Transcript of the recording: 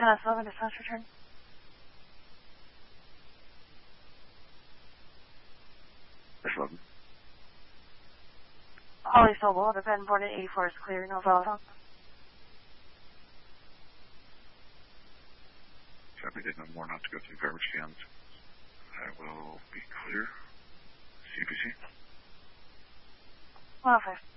10-11, dispatch return. S11. Holly Sobel, the Ben board at 84 is clear, no volatile. Copy, did no more, not to go through garbage cans. I will be clear. CPC. 105.